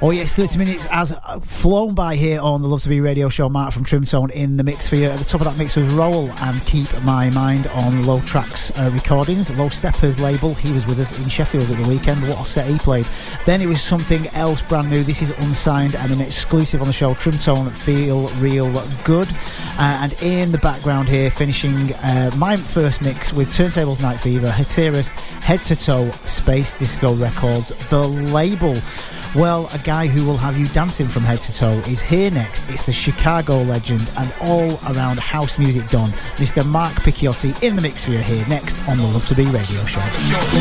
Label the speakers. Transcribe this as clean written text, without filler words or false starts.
Speaker 1: Oh yes, 30 minutes has flown by here on the Love to Be radio show. Mark from Trimtone in the mix for you. At the top of that mix was Roll and Keep My Mind on Low Tracks recordings, Low Steppers label. He was with us in Sheffield at the weekend. What a set he played. Then it was something else brand new. This is unsigned and an exclusive on the show. Trimtone, Feel Real Good. And in the background here, finishing my first mix with Turntables Night Fever, Hatira's Head to Toe, Space Disco Records, the label. Well, a guy who will have you dancing from head to toe is here next. It's the Chicago legend and all-around house music don, Mr. Mark Picciotti, in the mix for you here next on the Love to Be radio show.